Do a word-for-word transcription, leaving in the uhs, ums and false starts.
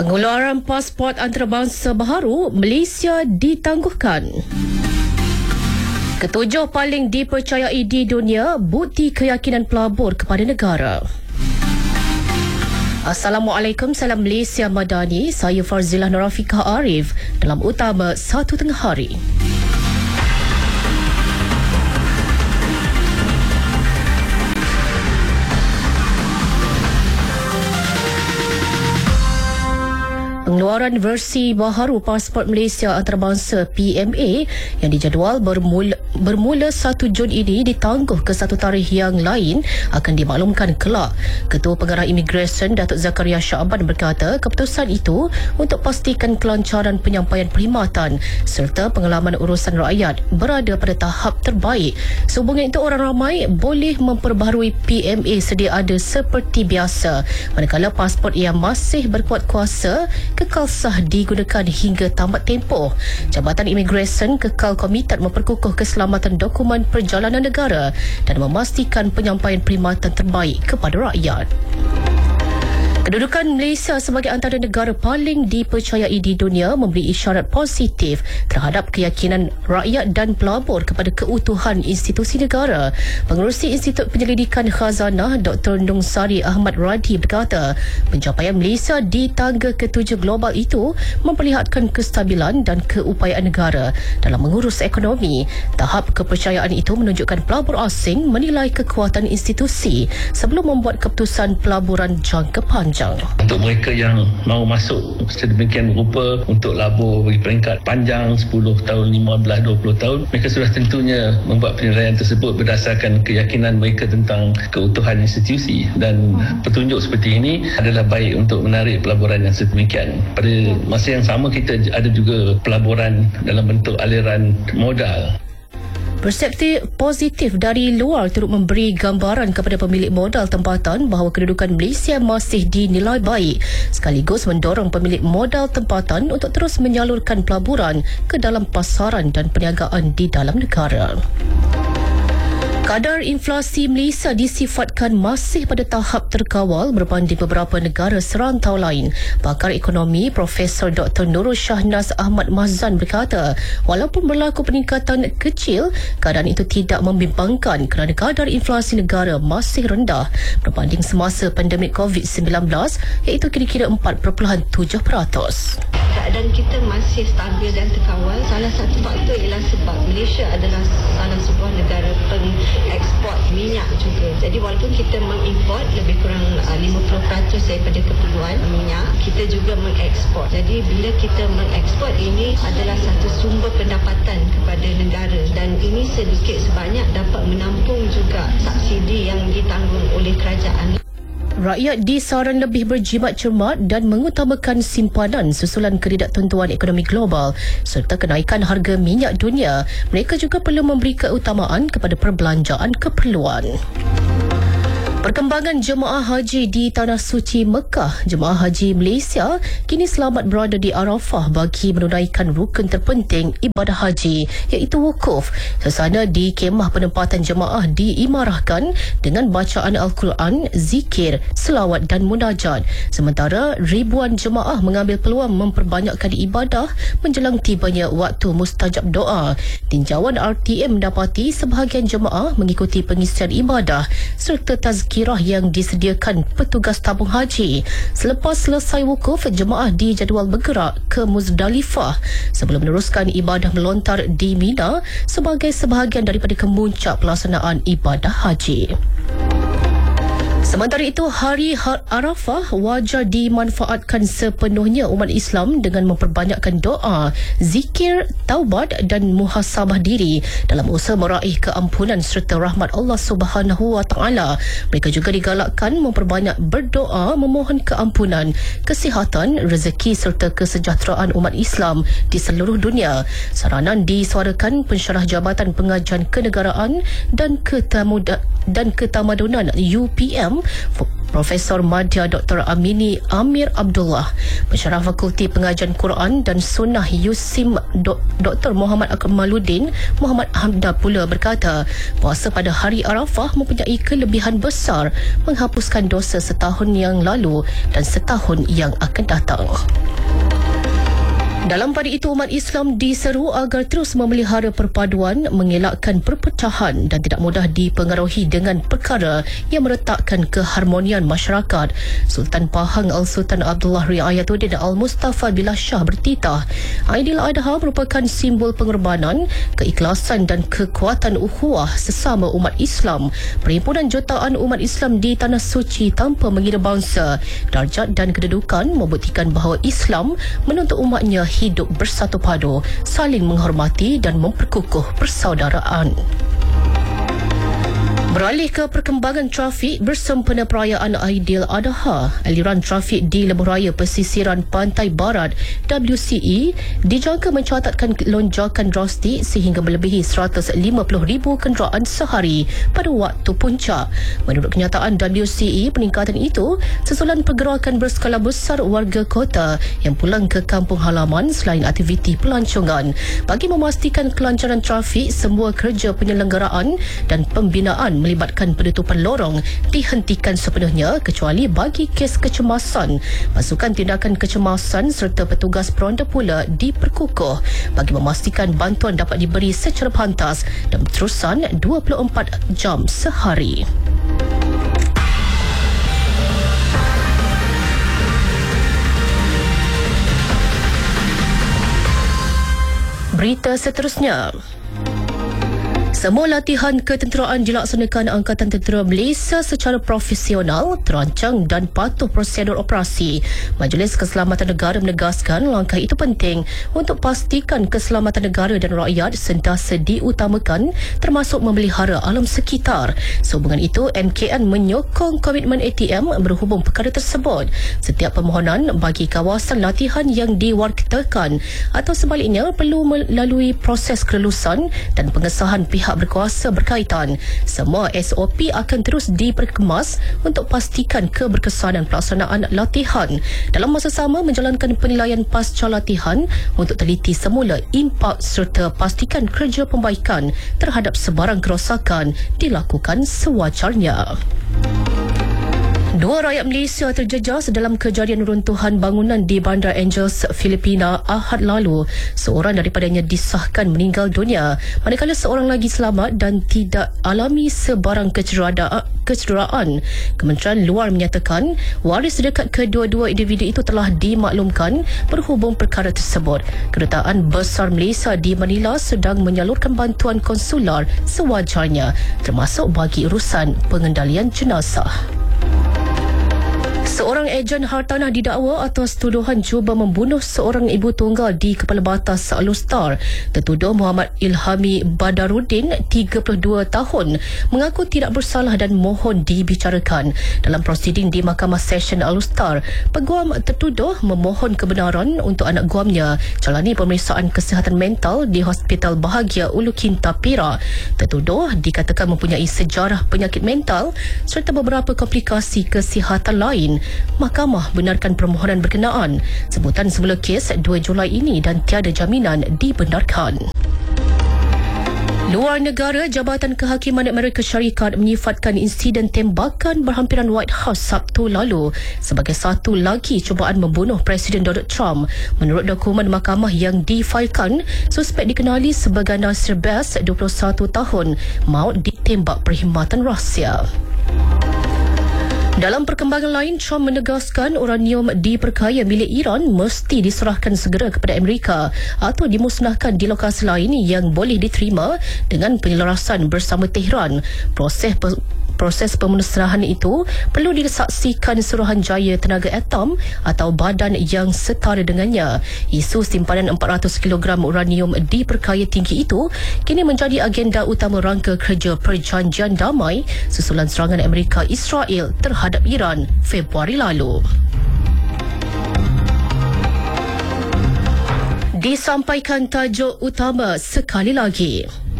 Pengeluaran pasport antarabangsa baharu Malaysia ditangguhkan. Ketujuh paling dipercayai di dunia bukti keyakinan pelabur kepada negara. Assalamualaikum, salam Malaysia Madani. Saya Farzilah Nurafiqah Arif dalam utama satu tengah hari. Pengeluaran versi baharu pasport Malaysia antarabangsa P M A yang dijadual bermula, bermula satu Jun ini ditangguh ke satu tarikh yang lain akan dimaklumkan kelak. Ketua Pengarah Imigresen Datuk Zakaria Syaban berkata keputusan itu untuk pastikan kelancaran penyampaian perkhidmatan serta pengalaman urusan rakyat berada pada tahap terbaik. Sehubungan itu, orang ramai boleh memperbaharui P M A sedia ada seperti biasa, manakala pasport yang masih berkuat kuasa kekal sah digunakan hingga tamat tempoh. Jabatan Imigresen kekal komited memperkukuh keselamatan dokumen perjalanan negara dan memastikan penyampaian perkhidmatan terbaik kepada rakyat. Kedudukan Malaysia sebagai antara negara paling dipercayai di dunia memberi isyarat positif terhadap keyakinan rakyat dan pelabur kepada keutuhan institusi negara. Pengerusi Institut Penyelidikan Khazanah Doktor Nung Sari Ahmad Radhi berkata, pencapaian Malaysia di tangga ketujuh global itu memperlihatkan kestabilan dan keupayaan negara dalam mengurus ekonomi. Tahap kepercayaan itu menunjukkan pelabur asing menilai kekuatan institusi sebelum membuat keputusan pelaburan jangka panjang. Untuk mereka yang mahu masuk sedemikian rupa untuk labur bagi peringkat panjang sepuluh tahun, lima belas, dua puluh tahun, mereka sudah tentunya membuat penilaian tersebut berdasarkan keyakinan mereka tentang keutuhan institusi, dan petunjuk seperti ini adalah baik untuk menarik pelaburan yang sedemikian. Pada masa yang sama, kita ada juga pelaburan dalam bentuk aliran modal. Persepsi positif dari luar turut memberi gambaran kepada pemilik modal tempatan bahawa kedudukan Malaysia masih dinilai baik, sekaligus mendorong pemilik modal tempatan untuk terus menyalurkan pelaburan ke dalam pasaran dan perniagaan di dalam negara. Kadar inflasi Malaysia disifatkan masih pada tahap terkawal berbanding beberapa negara serantau lain. Pakar ekonomi Profesor Doktor Nurul Shahnaz Ahmad Mazan berkata, walaupun berlaku peningkatan kecil, keadaan itu tidak membimbangkan kerana kadar inflasi negara masih rendah berbanding semasa pandemik covid sembilan belas, iaitu kira-kira empat perpuluhan tujuh peratus. Keadaan kita masih stabil dan terkawal. Salah satu faktor ialah sebab Malaysia adalah salah sebuah negara pengeksport minyak juga. Jadi walaupun kita mengimport lebih kurang lima puluh peratus daripada keperluan minyak, kita juga mengekspor. Jadi bila kita mengekspor, ini adalah satu sumber pendapatan kepada negara, dan ini sedikit sebanyak dapat menampung juga subsidi yang ditanggung oleh kerajaan. Rakyat disaran lebih berjimat cermat dan mengutamakan simpanan susulan ketidaktentuan ekonomi global serta kenaikan harga minyak dunia. Mereka juga perlu memberi keutamaan kepada perbelanjaan keperluan. Perkembangan jemaah haji di Tanah Suci Mekah. Jemaah haji Malaysia kini selamat berada di Arafah bagi menunaikan rukun terpenting ibadah haji, iaitu wukuf. Suasana di kemah penempatan jemaah diimarahkan dengan bacaan Al-Quran, zikir, selawat dan munajat. Sementara ribuan jemaah mengambil peluang memperbanyakkan ibadah menjelang tibanya waktu mustajab doa. Tinjauan R T M mendapati sebahagian jemaah mengikuti pengisian ibadah serta tazkirah kirah yang disediakan petugas tabung haji. Selepas selesai wukuf, jemaah dijadual bergerak ke Muzdalifah sebelum meneruskan ibadah melontar di Mina sebagai sebahagian daripada kemuncak pelaksanaan ibadah haji. Sementara itu, hari Arafah wajar dimanfaatkan sepenuhnya umat Islam dengan memperbanyakkan doa, zikir, taubat dan muhasabah diri dalam usaha meraih keampunan serta rahmat Allah Subhanahu Wa Taala. Mereka juga digalakkan memperbanyak berdoa memohon keampunan, kesihatan, rezeki serta kesejahteraan umat Islam di seluruh dunia. Saranan disuarakan Pensyarah Jabatan Pengajian Kenegaraan dan Ketamud- dan Ketamadunan U P M Profesor Madya Doktor Amini Amir Abdullah, Pensyarah Fakulti Pengajian Quran dan Sunnah U S I M Doktor Muhammad Akmaluddin Muhammad Hamda pula berkata, puasa pada hari Arafah mempunyai kelebihan besar menghapuskan dosa setahun yang lalu dan setahun yang akan datang. Dalam pada itu, umat Islam diseru agar terus memelihara perpaduan, mengelakkan perpecahan dan tidak mudah dipengaruhi dengan perkara yang meretakkan keharmonian masyarakat. Sultan Pahang Al-Sultan Abdullah Riayatuddin Al-Mustafa Billah Shah bertitah, Aidiladha merupakan simbol pengorbanan, keikhlasan dan kekuatan ukhuwah sesama umat Islam. Perhimpunan jutaan umat Islam di Tanah Suci tanpa mengira bangsa, darjat dan kedudukan membuktikan bahawa Islam menuntut umatnya hidup bersatu padu, saling menghormati dan memperkukuh persaudaraan. Beralih ke perkembangan trafik bersempena perayaan Aidiladha, aliran trafik di Lebuhraya Pesisiran Pantai Barat W C E dijangka mencatatkan lonjakan drastik sehingga melebihi seratus lima puluh ribu kenderaan sehari pada waktu puncak. Menurut kenyataan W C E, peningkatan itu susulan pergerakan berskala besar warga kota yang pulang ke kampung halaman selain aktiviti pelancongan. Bagi memastikan kelancaran trafik, semua kerja penyelenggaraan dan pembinaan melibatkan penutupan lorong dihentikan sepenuhnya kecuali bagi kes kecemasan. Pasukan tindakan kecemasan serta petugas peronda pula diperkukuh bagi memastikan bantuan dapat diberi secara pantas dan berterusan dua puluh empat jam sehari. Berita seterusnya. Semua latihan ketenteraan dilaksanakan Angkatan Tentera Malaysia secara profesional, terancang dan patuh prosedur operasi. Majlis Keselamatan Negara menegaskan langkah itu penting untuk pastikan keselamatan negara dan rakyat sentiasa diutamakan, termasuk memelihara alam sekitar. Sehubungan itu, M K N menyokong komitmen A T M berhubung perkara tersebut. Setiap permohonan bagi kawasan latihan yang diwartakan atau sebaliknya perlu melalui proses kelulusan dan pengesahan pihak berkuasa berkaitan. Semua S O P akan terus diperkemas untuk pastikan keberkesanan pelaksanaan latihan. Dalam masa sama, menjalankan penilaian pasca latihan untuk teliti semula impak serta pastikan kerja pembaikan terhadap sebarang kerosakan dilakukan sewajarnya. Dua rakyat Malaysia terjejas dalam kejadian runtuhan bangunan di Bandar Angels, Filipina Ahad lalu. Seorang daripadanya disahkan meninggal dunia, manakala seorang lagi selamat dan tidak alami sebarang kecederaan. kecederaan. Kementerian Luar menyatakan waris dekat kedua-dua individu itu telah dimaklumkan berhubung perkara tersebut. Kedutaan Besar Malaysia di Manila sedang menyalurkan bantuan konsular sewajarnya, termasuk bagi urusan pengendalian jenazah. Seorang ejen hartanah didakwa atas tuduhan cuba membunuh seorang ibu tunggal di Kepala Batas Alustar. Tertuduh Muhammad Ilhami Badaruddin, tiga puluh dua tahun, mengaku tidak bersalah dan mohon dibicarakan. Dalam prosiding di Mahkamah Session Alustar, peguam tertuduh memohon kebenaran untuk anak guamnya jalani pemeriksaan kesihatan mental di Hospital Bahagia Ulu Kinta, Perak. Tertuduh dikatakan mempunyai sejarah penyakit mental serta beberapa komplikasi kesihatan lain. Mahkamah benarkan permohonan berkenaan. Sebutan semula kes dua Julai ini dan tiada jaminan dibenarkan. Luar negara, Jabatan Kehakiman Amerika Syarikat menyifatkan insiden tembakan berhampiran White House Sabtu lalu sebagai satu lagi cubaan membunuh Presiden Donald Trump. Menurut dokumen mahkamah yang difailkan, suspek dikenali sebagai Nasir Bass, dua puluh satu tahun, maut ditembak perkhidmatan rahsia. Dalam perkembangan lain, Trump menegaskan uranium diperkaya milik Iran mesti diserahkan segera kepada Amerika atau dimusnahkan di lokasi lain yang boleh diterima dengan penyelarasan bersama Tehran. Proses pe- Proses pemusnahan itu perlu disaksikan Suruhanjaya Tenaga Atom atau badan yang setara dengannya. Isu simpanan empat ratus kilogram uranium diperkaya tinggi itu kini menjadi agenda utama rangka kerja Perjanjian Damai susulan serangan Amerika Israel terhadap Iran Februari lalu. Disampaikan tajuk utama sekali lagi.